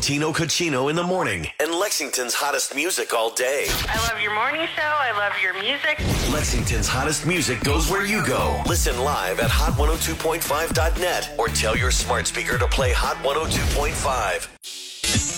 Tino Cucino in the morning and Lexington's hottest music all day. I love your morning show. I love your music. Lexington's hottest music goes where you go. Listen live at hot102.5.net or tell your smart speaker to play Hot 102.5.